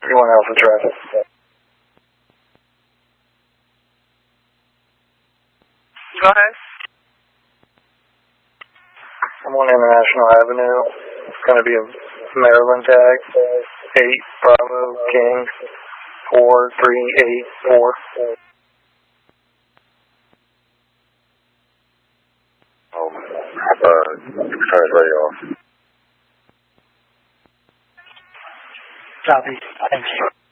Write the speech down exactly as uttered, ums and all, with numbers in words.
Anyone else in traffic? Go ahead. I'm on International Avenue. It's going to be a Maryland tag. eight Bravo King four three eight four. Oh, uh, turn his radio off. Copy. Thank you.